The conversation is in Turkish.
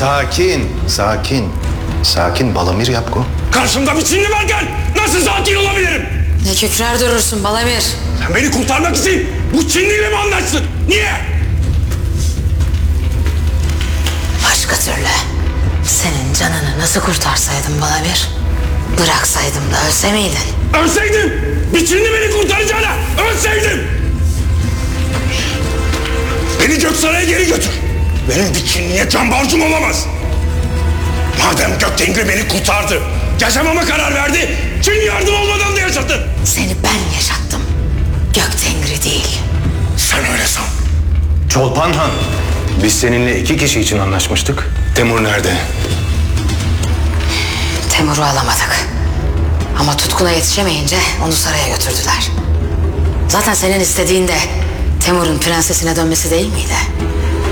Sakin, sakin. Sakin, Balamir Yapko. Karşımda bir Çinli varken nasıl sakin olabilirim? Ne kükrer durursun Balamir. Sen beni kurtarmak için bu Çinliyle mi anlaştın? Niye? Başka türlü. Senin canını nasıl kurtarsaydım Balamir? Bıraksaydım da ölse miydin? Ölseydim! Bir Çinli beni kurtaracağına ölseydim! Beni Göksaray'a geri götür. Benim bir Çinliye can borcum olamaz. Madem Göktengri beni kurtardı, yaşamama karar verdi, Çin yardım olmadan da yaşattı. Seni ben yaşattım. Göktengri değil. Sen öyle san. Çolpan Han, biz seninle 2 kişi için anlaşmıştık. Temur nerede? Temur'u alamadık. Ama Tutkun'a yetişemeyince onu saraya götürdüler. Zaten senin istediğin de Temur'un prensesine dönmesi değil miydi?